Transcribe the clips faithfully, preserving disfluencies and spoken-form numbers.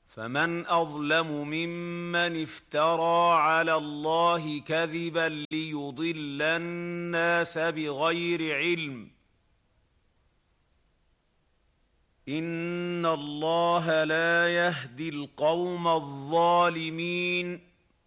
فمن أظلم ممن افترى على الله كذبا ليضل الناس بغير علم إن الله لا يهدي القوم الظالمين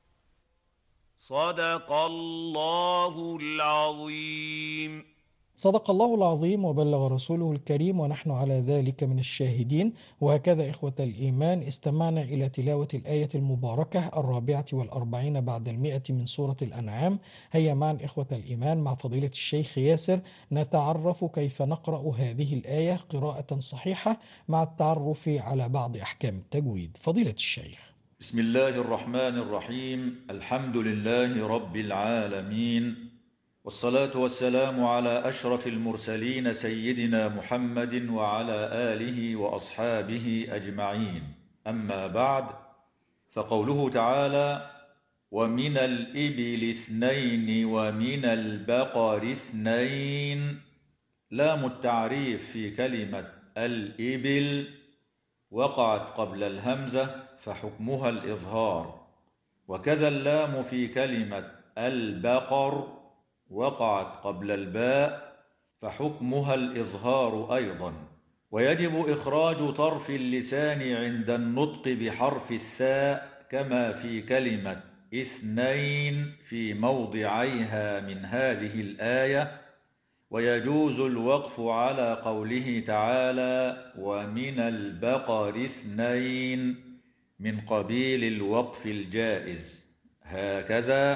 صدق الله العظيم. صدق الله العظيم وبلغ رسوله الكريم ونحن على ذلك من الشاهدين. وهكذا إخوة الإيمان استمعنا إلى تلاوة الآية المباركة الرابعة والأربعين بعد المئة من سورة الأنعام. هيا معا إخوة الإيمان مع فضيلة الشيخ ياسر نتعرف كيف نقرأ هذه الآية قراءة صحيحة مع التعرف على بعض أحكام التجويد. فضيلة الشيخ. بسم الله الرحمن الرحيم. الحمد لله رب العالمين، والصلاة والسلام على أشرف المرسلين سيدنا محمد وعلى آله وأصحابه أجمعين. أما بعد، فقوله تعالى: ومن الإبل اثنين ومن البقر اثنين، لام التعريف في كلمة الإبل وقعت قبل الهمزة فحكمها الإظهار، وكذا اللام في كلمة البقر وقعت قبل الباء فحكمها الإظهار أيضا. ويجب إخراج طرف اللسان عند النطق بحرف الثاء كما في كلمة اثنين في موضعيها من هذه الآية. ويجوز الوقف على قوله تعالى: ومن البقر اثنين، من قبيل الوقف الجائز، هكذا